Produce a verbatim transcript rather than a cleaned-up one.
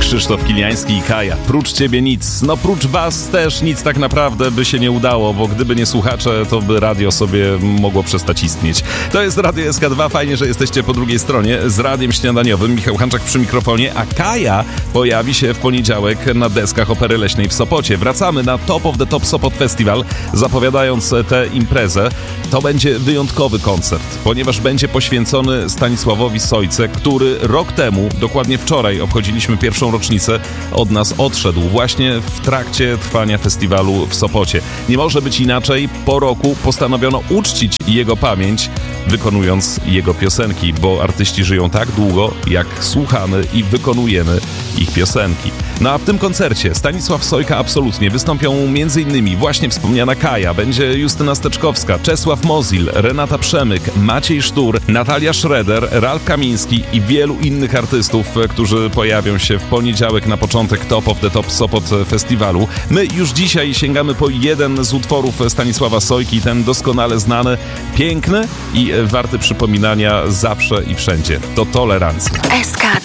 Krzysztof Kiliański i Kaja. Prócz ciebie nic. No prócz was też nic tak naprawdę by się nie udało, bo gdyby nie słuchacze, to by radio sobie mogło przestać istnieć. To jest Radio S K dwa. Fajnie, że jesteście po drugiej stronie z Radiem Śniadaniowym. Michał Hanczak przy mikrofonie, a Kaja pojawi się w poniedziałek na deskach Opery Leśnej w Sopocie. Wracamy na Top of the Top Sopot Festival, zapowiadając tę imprezę. To będzie wyjątkowy koncert, ponieważ będzie poświęcony Stanisławowi Sojce, który rok temu, dokładnie wczoraj, obchodziliśmy pierwszą rocznicę, od nas odszedł właśnie w trakcie trwania festiwalu w Sopocie. Nie może być inaczej, po roku postanowiono uczcić jego pamięć, wykonując jego piosenki, bo artyści żyją tak długo, jak słuchamy i wykonujemy ich piosenki. No a w tym koncercie Stanisław Sojka absolutnie wystąpią m.in. właśnie wspomniana Kaja, będzie Justyna Steczkowska, Czesław Mozil, Renata Przemyk, Maciej Sztur, Natalia Schroeder, Ralf Kamiński i wielu innych artystów, którzy pojawią się w poniedziałek na początek Top of the Top Sopot Festiwalu. My już dzisiaj sięgamy po jeden z utworów Stanisława Sojki, ten doskonale znany, piękny i warty przypominania zawsze i wszędzie. To Tolerancja. S K